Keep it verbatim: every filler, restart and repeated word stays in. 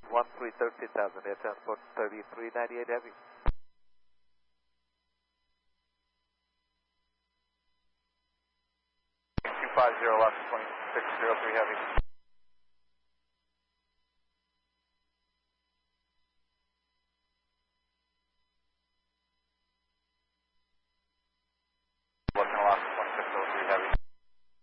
one three thirteen thousand, air transport thirty-three ninety-eight heavy. two five zero left, twenty-six zero three heavy.